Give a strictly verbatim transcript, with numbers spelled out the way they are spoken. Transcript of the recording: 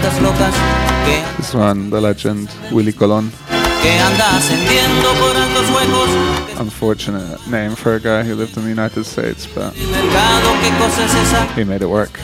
This one, the legend, Willie Colon. Unfortunate name for a guy who lived in the United States, but he made it work.